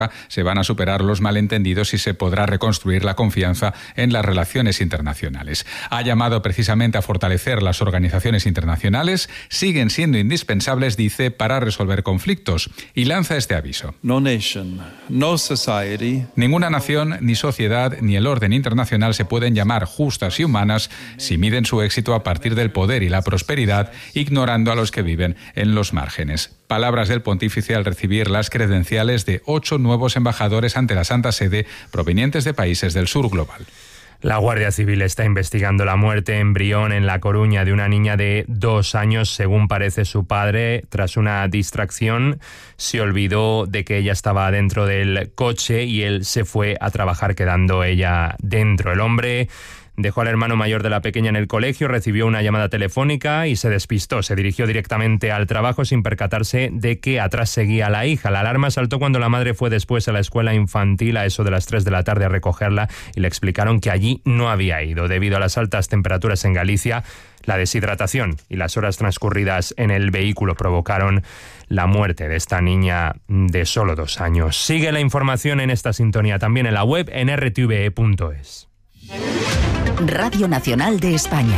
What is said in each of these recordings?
se van a superar los malentendidos y se podrá reconstruir la confianza en las relaciones internacionales. Ha llamado precisamente a fortalecer las organizaciones internacionales, siguen siendo indispensables, dice, para resolver conflictos, y lanza este aviso. No nation, no society. Ninguna nación, ni sociedad, ni el orden internacional se pueden llamar justas y humanas si miden su éxito a partir del poder y la prosperidad, ignorando a los que viven en los márgenes. Palabras del pontífice al recibir las credenciales de 8 nuevos embajadores ante la Santa Sede provenientes de países del sur global. La Guardia Civil está investigando la muerte en Brión, en La Coruña, de una niña de 2 años, según parece su padre. Tras una distracción, se olvidó de que ella estaba dentro del coche y él se fue a trabajar, quedando ella dentro. El hombre dejó al hermano mayor de la pequeña en el colegio, recibió una llamada telefónica y se despistó. Se dirigió directamente al trabajo sin percatarse de que atrás seguía la hija. La alarma saltó cuando la madre fue después a la escuela infantil a eso de las 3 de la tarde a recogerla y le explicaron que allí no había ido. Debido a las altas temperaturas en Galicia, la deshidratación y las horas transcurridas en el vehículo provocaron la muerte de esta niña de solo 2 años. Sigue la información en esta sintonía, también en la web en rtve.es. Radio Nacional de España.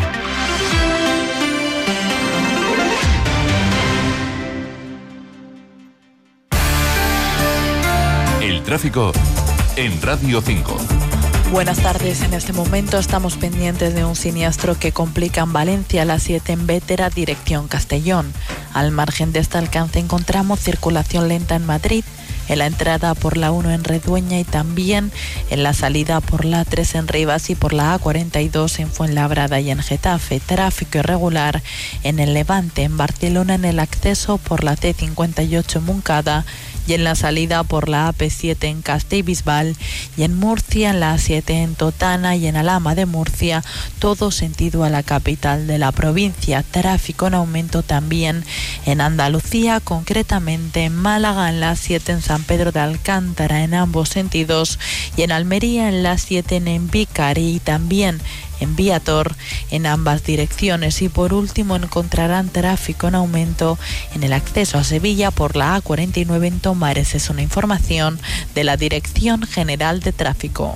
El tráfico en Radio 5. Buenas tardes. En este momento estamos pendientes de un siniestro que complica en Valencia, la 7 en Bétera, dirección Castellón. Al margen de este alcance encontramos circulación lenta en Madrid, en la entrada por la 1 en Redueña y también en la salida por la 3 en Rivas y por la A42 en Fuenlabrada y en Getafe. Tráfico irregular en el Levante, en Barcelona en el acceso por la C58 en Moncada y en la salida por la AP7 en Castellbisbal y en Murcia en la A7 en Totana y en Alhama de Murcia, todo sentido a la capital de la provincia. Tráfico en aumento también en Andalucía, concretamente en Málaga en la A7 en San Pedro de Alcántara en ambos sentidos y en Almería en la A7 en Envícar y también en Viator en ambas direcciones. Y por último encontrarán tráfico en aumento en el acceso a Sevilla por la A49 en Tomares. Es una información de la Dirección General de Tráfico.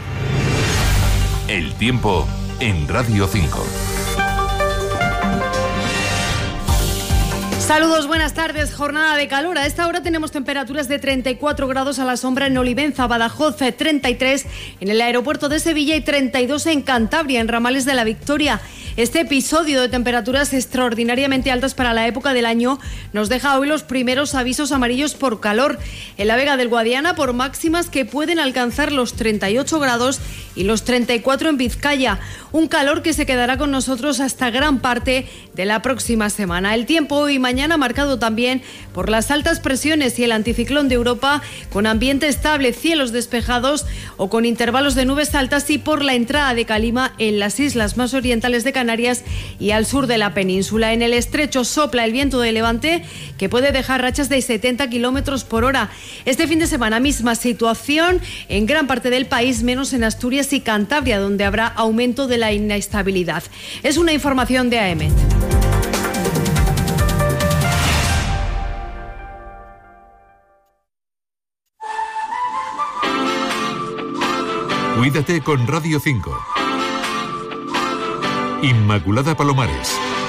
El tiempo en Radio 5. Saludos, buenas tardes. Jornada de calor. A esta hora tenemos temperaturas de 34 grados a la sombra en Olivenza, Badajoz, 33 en el aeropuerto de Sevilla y 32 en Cantabria, en Ramales de la Victoria. Este episodio de temperaturas extraordinariamente altas para la época del año nos deja hoy los primeros avisos amarillos por calor. En la Vega del Guadiana por máximas que pueden alcanzar los 38 grados y los 34 en Vizcaya. Un calor que se quedará con nosotros hasta gran parte de la próxima semana. El tiempo hoy y mañana marcado también por las altas presiones y el anticiclón de Europa, con ambiente estable, cielos despejados o con intervalos de nubes altas, y por la entrada de calima en las islas más orientales de Canarias y al sur de la península. En el estrecho sopla el viento de levante que puede dejar rachas de 70 kilómetros por hora. Este fin de semana misma situación en gran parte del país, menos en Asturias y Cantabria, donde habrá aumento de la inestabilidad. Es una información de AEMET. Cuídate con Radio 5. Inmaculada Palomares.